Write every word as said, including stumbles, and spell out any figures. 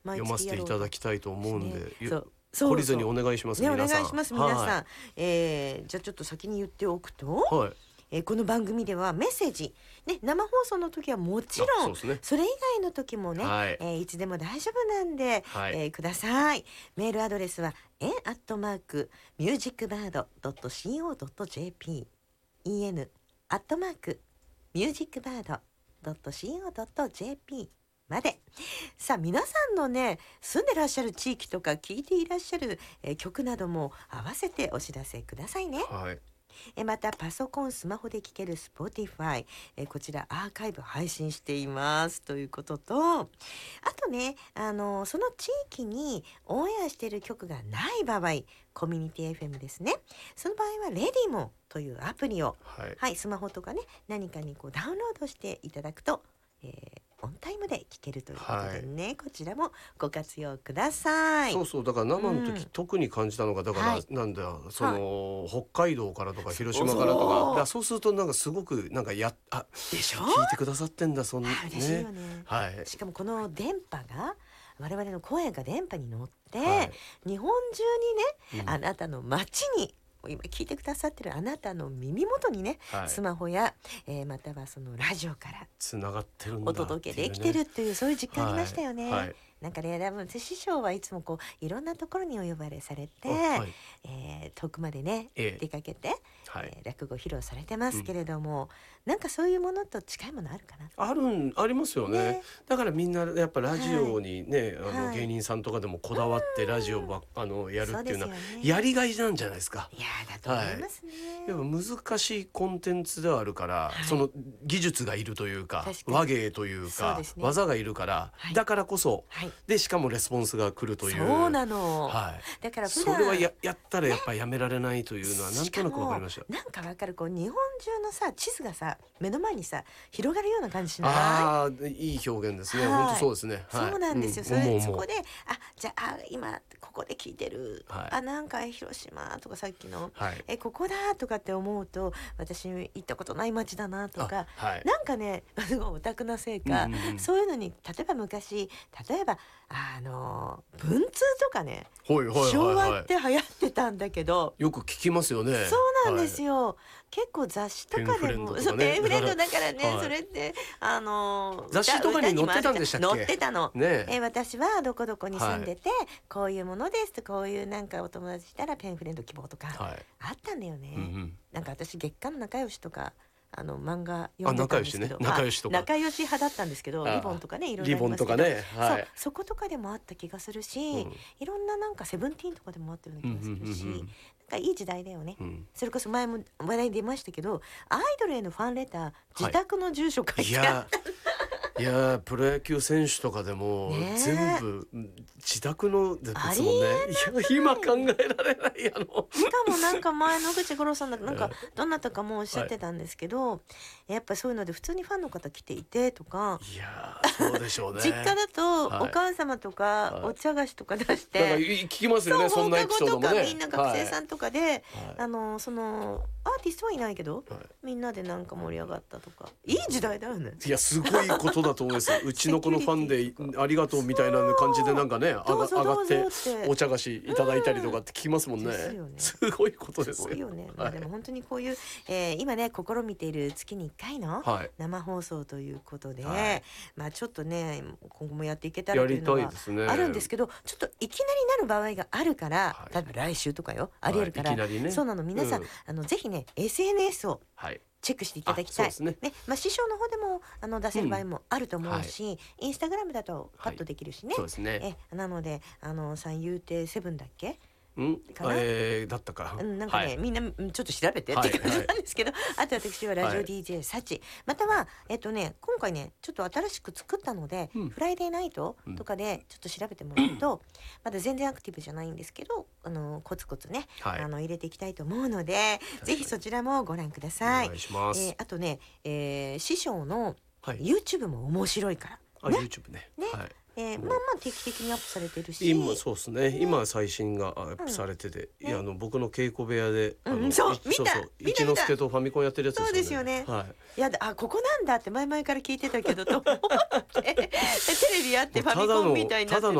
読ませていただきたいと思うんで、 ね、そう懲りずにお願いします、 ね、 皆さん。 お願いします皆さん、 はい、 えー、じゃあちょっと先に言っておくと、 はい、 えー、この番組ではメッセージ、ね、生放送の時はもちろん そ,、ね、それ以外の時もね、はい、えー、いつでも大丈夫なんで、はい、えー、ください。メールアドレスは エン アットマーク ミュージックバード ドット シーオー ドット ジェーピー エン アットマーク ミュージックバード ドット シーオー ドット ジェーピー まで。さあ皆さんのね住んでらっしゃる地域とか聴いていらっしゃる、えー、曲なども合わせてお知らせくださいね。 はい、 えまたパソコンスマホで聴ける Spotify、えこちらアーカイブ配信していますということと、あとねあのその地域にオンエアしている曲がない場合、コミュニティ エフエム ですね、その場合はレディモというアプリを、はい、はい、スマホとかね何かにこうダウンロードしていただくと、えーオンタイムで聴けるということでね、はい、こちらもご活用ください。 そうそう、だから生の時、うん、特に感じたのがだから、はい、なんだその、はい、北海道からとか広島からとか、そう、だそうするとなんかすごくなんかやあでしょ、 聞いてくださってんだそんな、ね、 嬉しいよね、はい、しかもこの電波が我々の声が電波に乗って、はい、日本中にね、うん、あなたの街に今聞いてくださってるあなたの耳元にね、はい、スマホや、えー、またはそのラジオからつながってるんだっていう、ね、 お届けできてるっていうそういう実感ありましたよね、 はいはい、 なんかね、多分師匠はいつもこういろんなところにお呼ばれされて、はい、えー、遠くまでね、ええ、出かけて、はい、えー、落語披露されてますけれども、うん、なんかそういうものと近いものあるかな。 あるんありますよ ね, ねだからみんなやっぱラジオにね、はい、あの芸人さんとかでもこだわってラジオば、あのやるっていうのは、ね、やりがいなんじゃないですか。 いやだと思いますね、 はい、やっぱ難しいコンテンツではあるから、はい、その技術がいるというか話芸というか、ね、技がいるから、はい、だからこそ、はい、でしかもレスポンスが来るという、 そうなの、 はい、 だから普段それは や, やったらやっぱりやめられないというのはなんとなく分かりました。 なんか分かる、こう日本中のさ地図がさ目の前にさ広がるような感じしない？ ああ、いい表現ですね、はい、本当そうですね、 はい、そうなんですよ、うん、それそこであじゃあ今ここで聞いてる、はい、あなんか広島とかさっきの、はい、えここだとかって思うと私行ったことない街だなとか、はい、なんかねすごいオタクなせいか、うんうんうん、そういうのに例えば昔例えばあの文通とかね、 はいはいはいはい、 昭和って流行ってたんだけどよく聞きますよね。 そうなんですよ、はい、結構雑誌とかでもペンフレンド、ね、ペンフレンドだからね、はい、それってあの雑誌とかに載ってたんでしたっけ？ 載ってたの、ね、え私はどこどこに住んでて、はい、こういうものですとこういうなんかお友達したらペンフレンド希望とか、はい、あったんだよね、うんうん、なんか私月刊の仲良しとかあの漫画読んでたんですけど、 仲良しね、仲良しとか仲良し派だったんですけど、リボンとかねいろいろありますけど、 リボンとかね、はい、 そうそことかでもあった気がするし、うん、いろんななんかセブンティーンとかでもあったような気がするし、うんうんうんうん、なんかいい時代だよね、うん、それこそ前も話題に出ましたけどアイドルへのファンレター自宅の住所書いてあった、はいいやプロ野球選手とかでも全部自宅のですもんね。いや今考えられないやろ。 しかもなんか前野口五郎さんだなんかどなたかもおっしゃってたんですけど、はい、やっぱそういうので普通にファンの方来ていてとか、 いやそうでしょうね実家だとお母様とかお茶菓子とか出して、はいはい、なんか聞きますよね、 そ, そんなエピソードもね。 放課後とかみんな学生さんとかで、はい、あのそのアーティストはいないけど、はい、みんなでなんか盛り上がったとかいい時代だよね。 いやすごいことだと思いますうちの子のファンでありがとうみたいな感じでなんかね上がってお茶菓子いただいたりとかって聞きますもんね、うん、すごいことですよ。 すごいよね、まあ、でも本当にこういう、えー、今ね試みている月にいっかいの生放送ということで、はい、まあちょっとね今後もやっていけたらというのはあるんですけど、ちょっといきなりなる場合があるから、はい、例えば来週とかよありえるから、はいいきなりね、そうなの皆さん、うん、あのぜひね エスエヌエス を、はいチェックしていただきたい。ねねまあ、師匠の方でもあの出せる場合もあると思うし、うんはい、インスタグラムだとパッとできるしね。はい、そうですね。えなのであの三遊亭セブンだっけ？ んえー、だったか、 うん、なんかね、はい、みんなちょっと調べてっていう感じなんですけど、はいはい、あと私はラジオ ディージェー サチ、はい、またはえっとね今回ねちょっと新しく作ったので、うん、フライデーナイトとかでちょっと調べてもらうと、うん、まだ全然アクティブじゃないんですけどあのコツコツね、はい、あの入れていきたいと思うのでぜひそちらもご覧ください。お願いします。えー、あとね、えー、師匠の YouTube も面白いから、 ね、あ YouTube ね。 ねはいえー、まあまあ定期的にアップされてるし今そうですね、ね今最新がアップされてて、うん、いやあの僕の稽古部屋で、うん、あのそう見たそうそう一之輔とファミコンやってるやつですよね。 そうですよね、はい、いやあここなんだって前々から聞いてたけどと思ってテレビあってファミコンみたいになってて